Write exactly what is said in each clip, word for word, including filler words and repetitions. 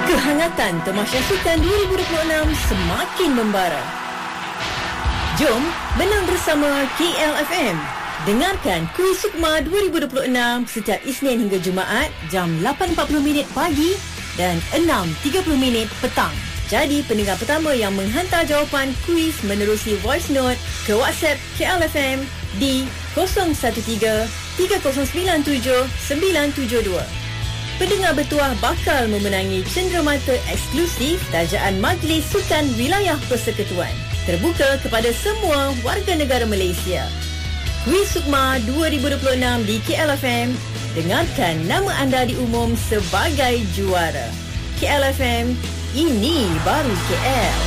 Kehangatan Tamasya Sukan dua ribu dua puluh enam semakin membara. Jom menang bersama K L F M. Dengarkan Kuis Sukma dua ribu dua puluh enam setiap Isnin hingga Jumaat jam lapan empat puluh minit pagi dan enam tiga puluh minit petang. Jadi pendengar pertama yang menghantar jawapan kuis menerusi voice note ke WhatsApp K L F M di kosong satu tiga tiga kosong sembilan tujuh sembilan tujuh dua. Pendengar bertuah bakal memenangi cenderamata eksklusif Tajaan Majlis Sukan Wilayah Persekutuan. Terbuka kepada semua warga negara Malaysia. Kuis Sukma dua ribu dua puluh enam di K L F M. Dengarkan nama anda diumum sebagai juara. K L F M, ini baru K L.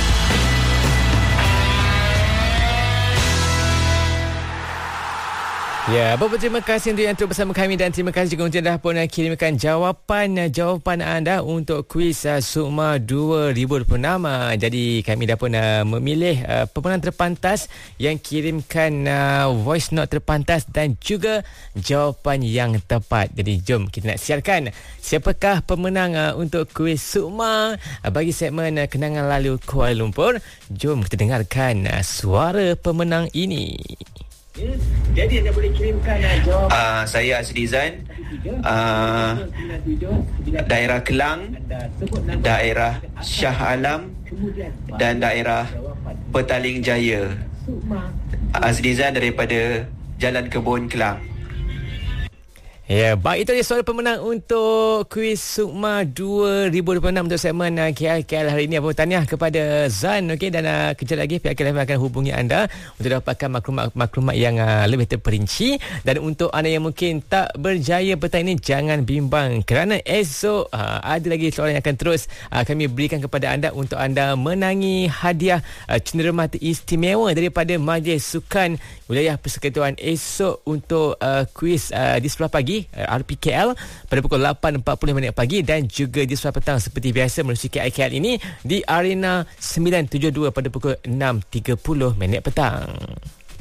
Ya, beberapa terima kasih untuk yang terus bersama kami dan terima kasih juga untuk anda pun kirimkan jawapan-jawapan anda untuk kuis uh, Sukma dua ribu dua puluh enam. Uh, jadi kami dah pun uh, memilih uh, pemenang terpantas yang kirimkan uh, voice note terpantas dan juga jawapan yang tepat. Jadi jom kita nak siarkan siapakah pemenang uh, untuk kuis Sukma uh, bagi segmen uh, Kenangan Lalu Kuala Lumpur. Jom kita dengarkan uh, suara pemenang ini. Jadi anda boleh kirimkan jawapan. Uh, saya Azrizan, uh, daerah Kelang, daerah Shah Alam dan daerah Petaling Jaya. Azrizan daripada Jalan Kebun, Kelang. Ya, baik, itu dia suara pemenang untuk kuis Sukma dua ribu dua puluh enam untuk segmen uh, K L K L hari ini. Apa tahniah kepada Zan, okey, dan uh, kejap lagi pihak K L F akan hubungi anda untuk dapatkan maklumat-maklumat yang uh, lebih terperinci. Dan untuk anda yang mungkin tak berjaya petang ini, jangan bimbang kerana esok uh, ada lagi soalan yang akan terus uh, kami berikan kepada anda untuk anda menangi hadiah uh, cenderamata istimewa daripada Majlis Sukan Wilayah Persekutuan esok untuk uh, kuis uh, di sebelah pagi R P K L pada pukul lapan empat puluh minit pagi dan juga di sebelah petang seperti biasa melalui K I K L ini di Arena sembilan tujuh dua pada pukul enam tiga puluh minit petang.